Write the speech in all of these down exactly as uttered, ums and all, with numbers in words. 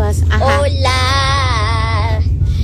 vas? Ajá. Hola.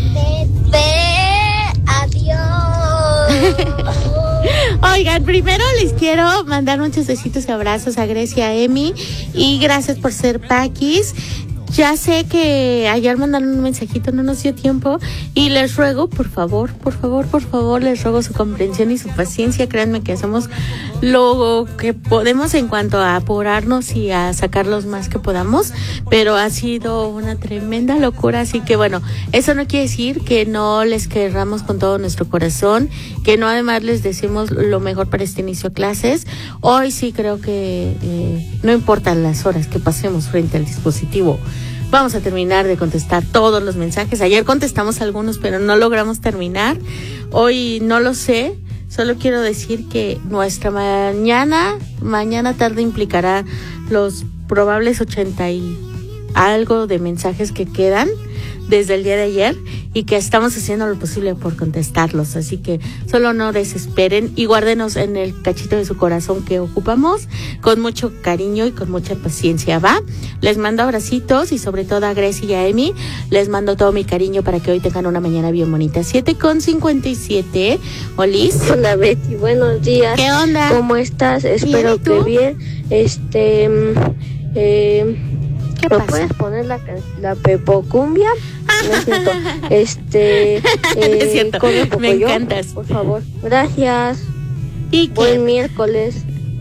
Bebé, adiós. Oigan, primero les quiero mandar muchos besitos y abrazos a Grecia, Emi, y gracias por ser Paquis. Ya sé que ayer mandaron un mensajito, no nos dio tiempo, y les ruego, por favor, por favor, por favor, les ruego su comprensión y su paciencia. Créanme que hacemos lo que podemos en cuanto a apurarnos y a sacar los más que podamos, pero ha sido una tremenda locura, así que bueno, eso no quiere decir que no les querramos con todo nuestro corazón, que no además les decimos lo mejor para este inicio de clases. Hoy sí creo que eh, no importan las horas que pasemos frente al dispositivo, vamos a terminar de contestar todos los mensajes. Ayer contestamos algunos, pero no logramos terminar. Hoy no lo sé. Solo quiero decir que nuestra mañana, mañana tarde implicará los probables ochenta y algo de mensajes que quedan desde el día de ayer y que estamos haciendo lo posible por contestarlos. Así que solo no desesperen y guárdenos en el cachito de su corazón que ocupamos con mucho cariño y con mucha paciencia, ¿va? Les mando abracitos y sobre todo a Grecia y a Emi les mando todo mi cariño para que hoy tengan una mañana bien bonita. siete con cincuenta y siete. Olis. Hola Betty, buenos días. ¿Qué onda? ¿Cómo estás? Espero ¿Bien, y tú? que bien. Este, eh, ¿Qué ¿me pasa? puedes poner la, can- la Pepocumbia? No es cierto. Este, eh, Es cierto, con el me Pocoyo, encantas. por favor. Gracias. Iker, Buen miércoles.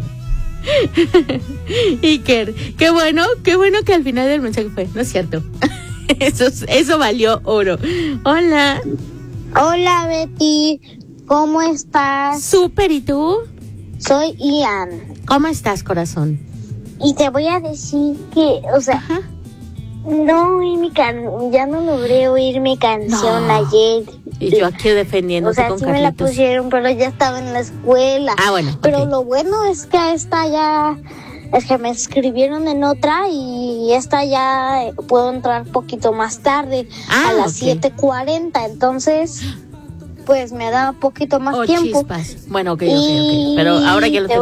Iker, qué bueno, qué bueno que al final del mensaje fue, no es cierto. Eso, eso valió oro. Hola. Hola, Betty. ¿Cómo estás? Súper, ¿y tú? Soy Ian. ¿Cómo estás, corazón? Y te voy a decir que, o sea, Ajá. no oí mi can... ya no logré oír mi canción No. ayer. Y yo aquí defendiéndote O sea, con sí me la Carlitos. pusieron, pero ya estaba en la escuela. Ah, bueno, Pero ok. lo bueno es que esta ya, es que me escribieron en otra y esta ya eh, puedo entrar un poquito más tarde, Ah, a las ok. siete cuarenta, entonces pues me da un poquito más Oh, tiempo. chispas. Bueno, ok, ok, ok. Y Pero ahora ya lo te